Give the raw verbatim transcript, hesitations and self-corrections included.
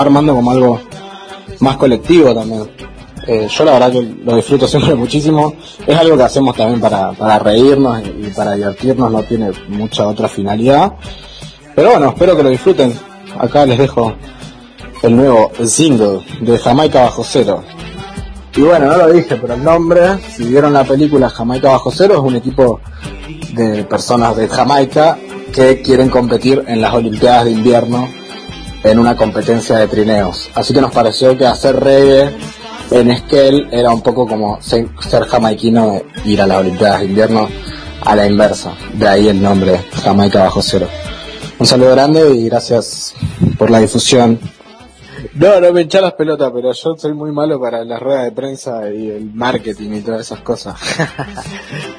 armando como algo más colectivo también. Eh, yo la verdad que lo disfruto siempre muchísimo. Es algo que hacemos también para, para reírnos y, y para divertirnos, no tiene mucha otra finalidad. Pero bueno, espero que lo disfruten. Acá les dejo el nuevo single de Jamaica Bajo Cero. Y bueno, no lo dije, pero el nombre, si vieron la película Jamaica Bajo Cero, es un equipo de personas de Jamaica que quieren competir en las Olimpiadas de Invierno en una competencia de trineos. Así que nos pareció que hacer reggae en Esquel era un poco como ser, ser jamaiquino e ir a las Olimpiadas de Invierno a la inversa. De ahí el nombre Jamaica Bajo Cero. Un saludo grande y gracias por la difusión. No, no me echas las pelotas, pero yo soy muy malo para las ruedas de prensa y el marketing y todas esas cosas.